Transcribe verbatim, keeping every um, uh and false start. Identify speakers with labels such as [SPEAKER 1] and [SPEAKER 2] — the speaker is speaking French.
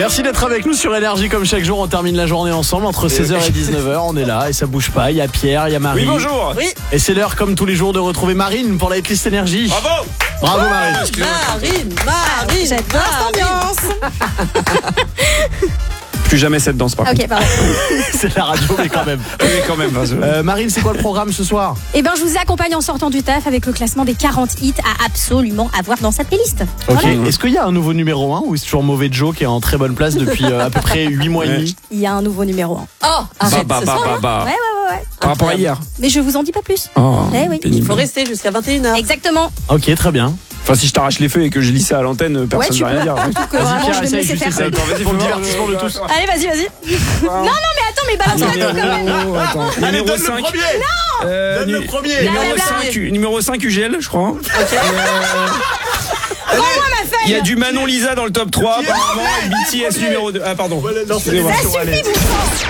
[SPEAKER 1] Merci d'être avec nous sur Énergie comme chaque jour. On termine la journée ensemble entre seize heures et dix-neuf heures. On est là et ça bouge pas. Il y a Pierre, il y a Marie.
[SPEAKER 2] Oui, bonjour.
[SPEAKER 3] Oui.
[SPEAKER 1] Et c'est l'heure comme tous les jours de retrouver Marine pour la hitlist Énergie.
[SPEAKER 2] Bravo.
[SPEAKER 1] Bravo Marine.
[SPEAKER 3] Marine, Marine,
[SPEAKER 4] J'adore cette ambiance.
[SPEAKER 2] Plus jamais cette danse par contre.
[SPEAKER 4] Ok, pardon.
[SPEAKER 1] C'est la radio mais quand même.
[SPEAKER 2] Oui, quand même. vas-y.
[SPEAKER 1] Euh, Marine, c'est quoi le programme ce soir?
[SPEAKER 4] Eh ben, je vous accompagne en sortant du taf avec le classement des quarante hits à absolument avoir dans sa playlist.
[SPEAKER 1] Ok.
[SPEAKER 4] Voilà.
[SPEAKER 1] Est-ce qu'il y a un nouveau numéro un ou c'est toujours Mauvais Joe qui est en très bonne place depuis euh, à peu près huit mois et demi?
[SPEAKER 4] Il y a un nouveau numéro un.
[SPEAKER 3] Oh, arrête,
[SPEAKER 2] bah,
[SPEAKER 3] ce
[SPEAKER 2] bah,
[SPEAKER 3] soir,
[SPEAKER 2] bah,
[SPEAKER 3] hein.
[SPEAKER 2] bah.
[SPEAKER 4] Ouais, ouais, ouais, ouais.
[SPEAKER 2] Par rapport à hier.
[SPEAKER 4] Mais je vous en dis pas plus.
[SPEAKER 2] Oh,
[SPEAKER 4] Eh oui.
[SPEAKER 2] pénible.
[SPEAKER 3] Il faut rester jusqu'à vingt et une heures.
[SPEAKER 4] Exactement.
[SPEAKER 1] Ok, très bien.
[SPEAKER 2] Enfin, si je t'arrache les feux et que je lis ça à l'antenne, personne
[SPEAKER 4] Ouais, tu
[SPEAKER 2] ne va rien dire.
[SPEAKER 4] Surtout que vraiment, je vais me laisser faire.
[SPEAKER 2] Attends, vas-y,
[SPEAKER 1] Pour le
[SPEAKER 2] fais voir.
[SPEAKER 1] divertissement de tous.
[SPEAKER 4] Allez, vas-y, vas-y. Non, non, mais attends, mais balance-toi tout quand même.
[SPEAKER 2] Oh, attends.
[SPEAKER 1] Allez,
[SPEAKER 2] Numéro
[SPEAKER 1] donne
[SPEAKER 2] cinq.
[SPEAKER 1] le premier.
[SPEAKER 2] Euh,
[SPEAKER 1] Donne le
[SPEAKER 2] nu-
[SPEAKER 1] premier.
[SPEAKER 2] Numéro
[SPEAKER 4] Blablabla.
[SPEAKER 2] cinq, numéro cinq U G L, je crois.
[SPEAKER 4] Rends-moi ma feuille.
[SPEAKER 2] Il y a du Manon Lisa dans le top trois, apparemment. B T S numéro deux. Ah, pardon.
[SPEAKER 1] Voilà, non, c'est
[SPEAKER 2] Excusez-moi.
[SPEAKER 4] Ça suffit, bouffon.